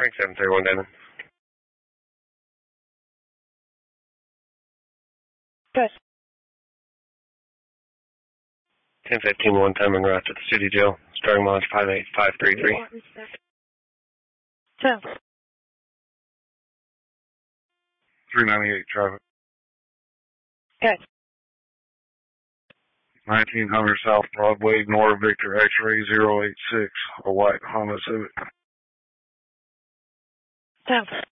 Frank 731 Diamond. Good. 1015 one time en route to the city jail. Starting launch 58533. 10. 398 traffic. Good. 1900 South Broadway, ignore Victor X-ray 086, a white Honda Civic. 10.